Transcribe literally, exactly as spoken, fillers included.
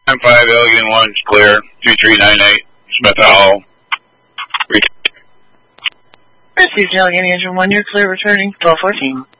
nine five Alien one is clear. two three nine eight, Smith Hall. Received Alien Engine one, you're clear returning twelve fourteen.